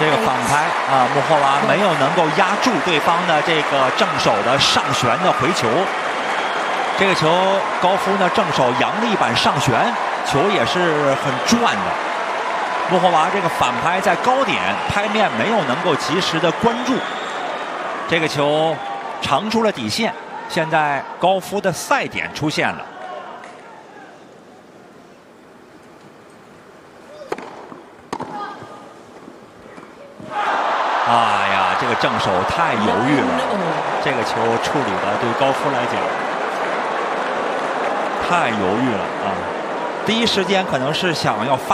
这个反拍啊，穆霍娃没有能够压住对方的这个正手的上旋的回球。这个球高夫呢正手扬力板上旋，球也是很转的。穆霍娃这个反拍在高点拍面没有能够及时的关注，这个球长出了底线。现在高夫的赛点出现了。哎呀，这个正手太犹豫了，这个球处理的对高夫来讲太犹豫了啊！第一时间可能是想要发